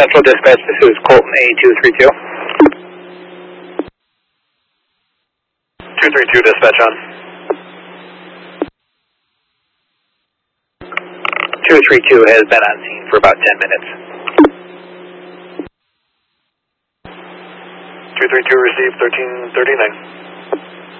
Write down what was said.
Central Dispatch, this is Colton A232. 232 dispatch on. 232 has been on scene for about 10 minutes. 232 received 1339.